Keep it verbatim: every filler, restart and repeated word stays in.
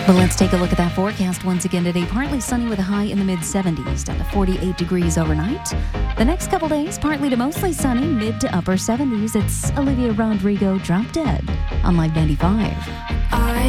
But let's take a look at that forecast once again today. Partly sunny with a high in the mid seventies, down to forty-eight degrees overnight. The next couple days, partly to mostly sunny, mid to upper seventies. It's Olivia Rodrigo, Drop Dead on Live ninety-five.